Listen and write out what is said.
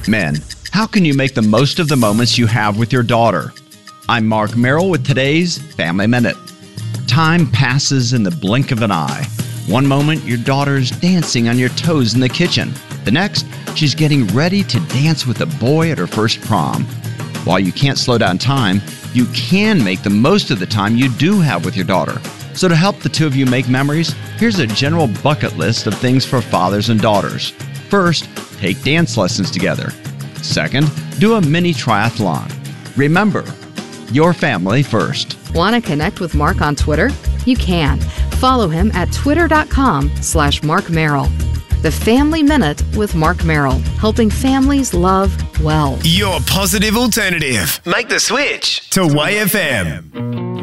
Men, how can you make the most of the moments you have with your daughter? I'm Mark Merrill with today's Family Minute. Time passes in the blink of an eye. One moment, your daughter's dancing on your toes in the kitchen. The next, she's getting ready to dance with a boy at her first prom. While you can't slow down time, you can make the most of the time you do have with your daughter. So to help the two of you make memories, here's a general bucket list of things for fathers and daughters. First, take dance lessons together. Second, do a mini triathlon. Remember, your family first. Want to connect with Mark on Twitter? You can. Follow him at twitter.com/Mark Merrill. The Family Minute with Mark Merrill, helping families love well. Your positive alternative. Make the switch to YFM.